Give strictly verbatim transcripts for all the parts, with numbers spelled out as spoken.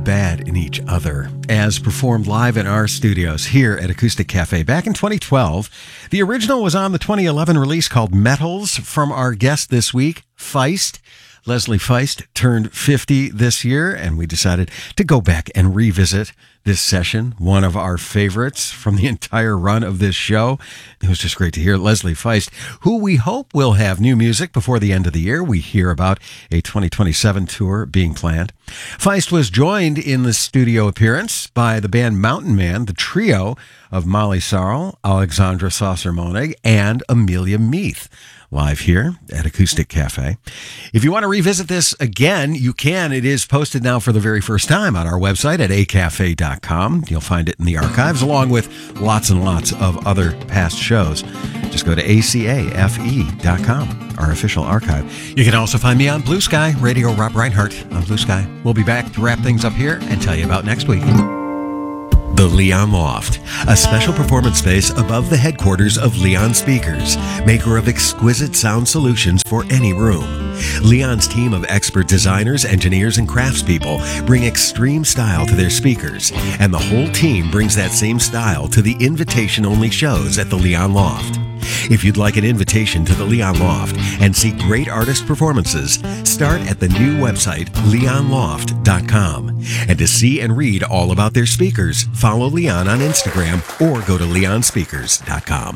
of bad in each other, as performed live in our studios here at Acoustic Cafe back in twenty twelve. The original was on the twenty eleven release called Metals from our guest this week, Feist. Leslie Feist turned fifty this year, and we decided to go back and revisit this session, one of our favorites from the entire run of this show. It was just great to hear Leslie Feist, who we hope will have new music before the end of the year. We hear about a twenty twenty-seven tour being planned. Feist was joined in the studio appearance by the band Mountain Man, the trio of Molly Sarl, Alexandra Saucer-Monig, and Amelia Meath, live here at Acoustic Cafe. If you want to revisit this again, you can. It is posted now for the very first time on our website at a cafe dot com. You'll find it in the archives, along with lots and lots of other past shows. Just go to A C A F E dot com, our official archive. You can also find me on Blue Sky, Radio Rob Reinhardt on Blue Sky. We'll be back to wrap things up here and tell you about next week. The Leon Loft, a special performance space above the headquarters of Leon Speakers, maker of exquisite sound solutions for any room. Leon's team of expert designers, engineers, and craftspeople bring extreme style to their speakers, and the whole team brings that same style to the invitation-only shows at the Leon Loft. If you'd like an invitation to the Leon Loft and see great artist performances, start at the new website, leon loft dot com. And to see and read all about their speakers, follow Leon on Instagram or go to leon speakers dot com.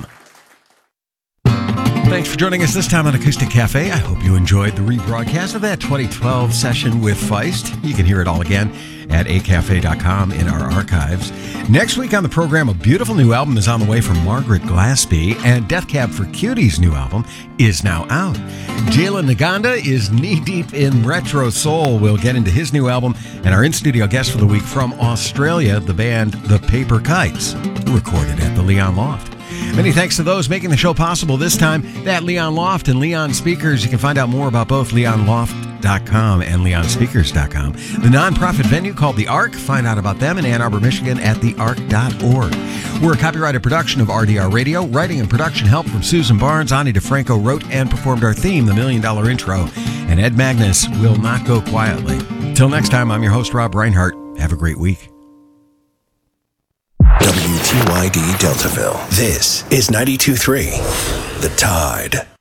Thanks for joining us this time on Acoustic Cafe. I hope you enjoyed the rebroadcast of that twenty twelve session with Feist. You can hear it all again at a cafe dot com in our archives. Next week on the program, a beautiful new album is on the way from Margaret Glaspie, and Death Cab for Cutie's new album is now out. Jalen Naganda is knee-deep in retro soul. We'll get into his new album, and our in-studio guest for the week from Australia, the band The Paper Kites, recorded at the Leon Loft. Many thanks to those making the show possible this time, that Leon Loft and Leon Speakers. You can find out more about both leon loft dot com and leon speakers dot com. The nonprofit venue called The Ark. Find out about them in Ann Arbor, Michigan at the ark dot org. We're a copyrighted production of R D R Radio. Writing and production help from Susan Barnes. Ani DeFranco wrote and performed our theme, The Million Dollar Intro. And Ed Magnus will not go quietly. Till next time, I'm your host, Rob Reinhardt. Have a great week. W T Y D Deltaville. This is ninety-two point three The Tide.